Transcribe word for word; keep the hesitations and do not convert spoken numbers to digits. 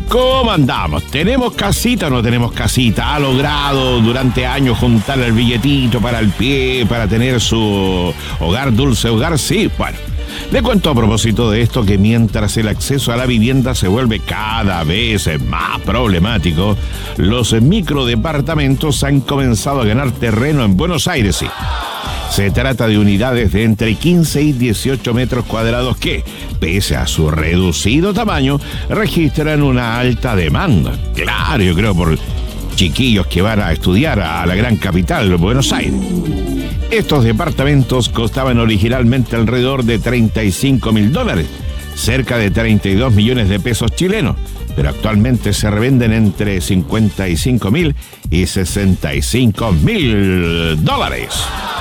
¿Cómo andamos? ¿Tenemos casita o no tenemos casita? ¿Ha logrado durante años juntar el billetito para el pie, para tener su hogar, dulce hogar? Sí, bueno. Le cuento a propósito de esto que mientras el acceso a la vivienda se vuelve cada vez más problemático, los microdepartamentos han comenzado a ganar terreno en Buenos Aires, sí. Se trata de unidades de entre quince y dieciocho metros cuadrados que, pese a su reducido tamaño, registran una alta demanda. Claro, yo creo por chiquillos que van a estudiar a la gran capital, Buenos Aires. Estos departamentos costaban originalmente alrededor de treinta y cinco mil dólares, cerca de treinta y dos millones de pesos chilenos, pero actualmente se revenden entre cincuenta y cinco mil y sesenta y cinco mil dólares.